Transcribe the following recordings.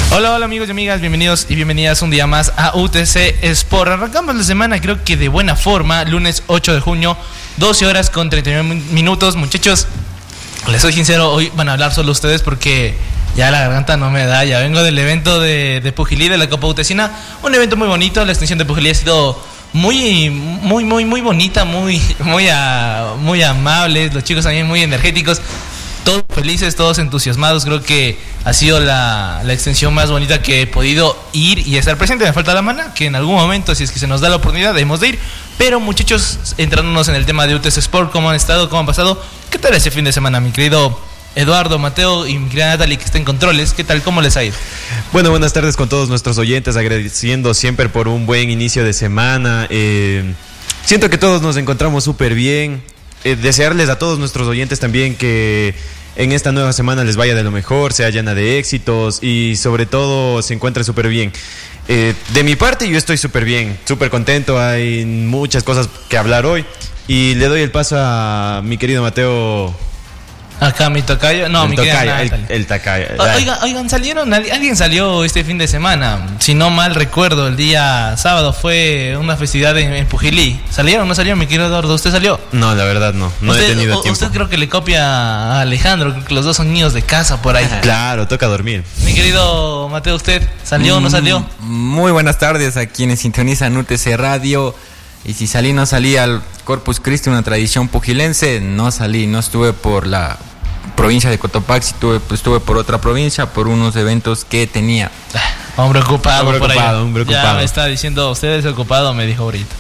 Hola amigos y amigas, bienvenidos y bienvenidas un día más a UTC Sport. Arrancamos la semana creo que de buena forma, lunes 8 de junio, 12 horas con 39 minutos. Muchachos, les soy sincero, hoy van a hablar solo ustedes porque ya la garganta no me da. Ya vengo del evento de Pujilí, de la Copa Utesina, un evento muy bonito. La extensión de Pujilí ha sido muy bonita, muy amable. Los chicos también muy energéticos. Todos felices, todos entusiasmados. Creo que ha sido la extensión más bonita que he podido ir y estar presente. Me falta la mano, que en algún momento, si es que se nos da la oportunidad, debemos de ir. Pero muchachos, entrándonos en el tema de UTC Sport, ¿cómo han estado? ¿Cómo han pasado? ¿Qué tal ese fin de semana, mi querido Eduardo, Mateo y mi querida Natalie, que está en controles? ¿Qué tal? ¿Cómo les ha ido? Bueno, buenas tardes con todos nuestros oyentes, agradeciendo siempre por un buen inicio de semana. Siento que todos nos encontramos súper bien. Desearles a todos nuestros oyentes también que en esta nueva semana les vaya de lo mejor, sea llena de éxitos y sobre todo se encuentren súper bien. De mi parte yo estoy súper bien, súper contento, hay muchas cosas que hablar hoy y le doy el paso a mi querido Mateo. Acá mi tocayo, no, mi tocayo, el tocayo. Oigan, alguien salió este fin de semana, si no mal recuerdo, el día sábado fue una festividad en Pujilí. ¿Salieron o no salieron, mi querido Eduardo? ¿Usted salió? No, la verdad no he tenido tiempo. Usted creo que le copia a Alejandro, creo que los dos son niños de casa por ahí. Claro, toca dormir. Mi querido Mateo, ¿usted salió o no salió? Muy buenas tardes a quienes sintonizan UTC Radio. Y si salí, no salí al Corpus Christi, una tradición pujilense. No salí, no estuve por la provincia de Cotopaxi, estuve por otra provincia, por unos eventos que tenía. Hombre ocupado. Hombre ocupado. Ya me está diciendo, usted es ocupado, me dijo ahorita.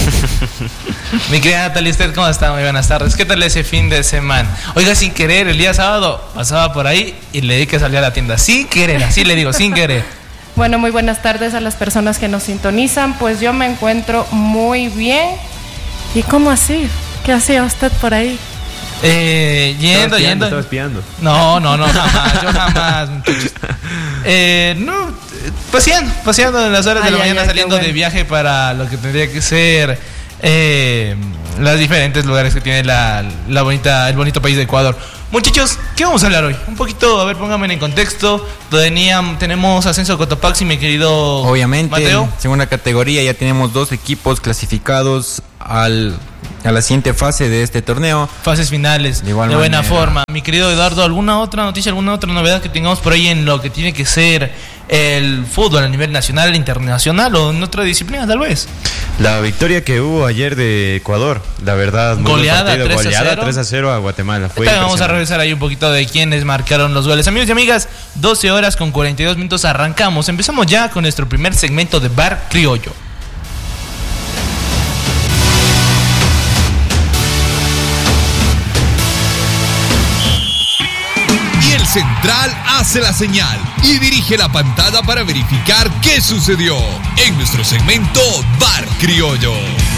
Mi querida Natalie, ¿usted cómo está? Muy buenas tardes. ¿Qué tal ese fin de semana? Oiga, sin querer, el día sábado pasaba por ahí y le di que salía a la tienda. Sin querer, así le digo, sin querer. Bueno, muy buenas tardes a las personas que nos sintonizan. Pues yo me encuentro muy bien. ¿Y cómo así? ¿Qué hacía usted por ahí? Yendo. Estaba espiando. No, jamás, yo jamás, muchachos. No, paseando en las horas de la mañana, saliendo de viaje para lo que tendría que ser los diferentes lugares que tiene el bonito país de Ecuador. Muchachos, ¿qué vamos a hablar hoy? Un poquito, a ver, pónganme en contexto. Tenemos ascenso a Cotopaxi, mi querido Obviamente, Mateo. En segunda categoría ya tenemos 2 equipos clasificados a la siguiente fase de este torneo. Fases finales, de buena forma. Mi querido Eduardo, ¿alguna otra noticia, alguna otra novedad que tengamos por ahí en lo que tiene que ser el fútbol a nivel nacional, internacional o en otra disciplina tal vez? La victoria que hubo ayer de Ecuador, la verdad, muy goleada 3-0 a Guatemala. Vamos a revisar ahí un poquito de quiénes marcaron los goles. Amigos y amigas, 12 horas con 42 minutos arrancamos. Empezamos ya con nuestro primer segmento de Bar Criollo. Central hace la señal y dirige la pantalla para verificar qué sucedió en nuestro segmento Bar Criollo.